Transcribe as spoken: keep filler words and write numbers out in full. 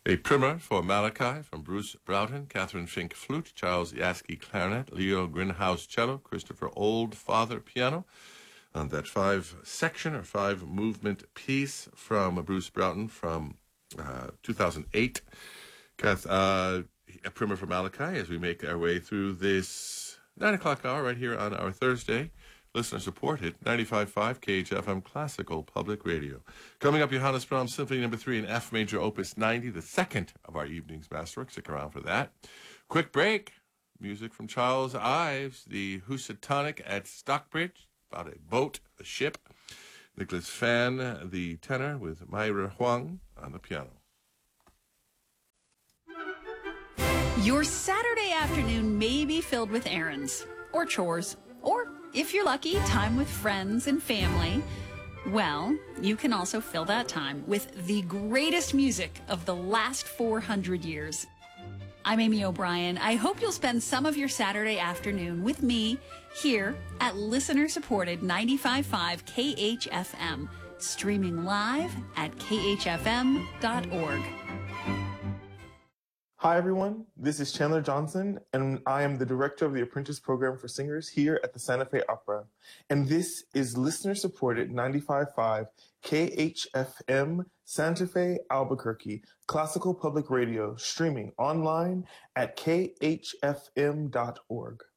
A primer for Malachi from Bruce Broughton, Catherine Fink flute, Charles Yaski clarinet, Leo Grinhouse cello, Christopher Oldfather piano. On that five-section or five-movement piece from Bruce Broughton from uh, two thousand eight. Kath, uh, a primer for Malachi as we make our way through this nine o'clock hour right here on our Thursday. Listener-supported, ninety-five point five K H F M Classical Public Radio. Coming up, Johannes Brahms Symphony Number three in F Major Opus ninety, the second of our evening's masterwork. Stick around for that. Quick break. Music from Charles Ives, the Housatonic at Stockbridge, about a boat, a ship. Nicholas Fan, the tenor, with Myra Huang on the piano. Your Saturday afternoon may be filled with errands or chores, or if you're lucky, time with friends and family. Well, you can also fill that time with the greatest music of the last four hundred years. I'm Amy O'Brien. I hope you'll spend some of your Saturday afternoon with me here at listener-supported ninety-five point five K H F M, streaming live at K H F M dot org. Hi, everyone. This is Chandler Johnson, and I am the director of the Apprentice Program for Singers here at the Santa Fe Opera. And this is listener-supported ninety-five point five K H F M Santa Fe, Albuquerque, Classical Public Radio, streaming online at K H F M dot org.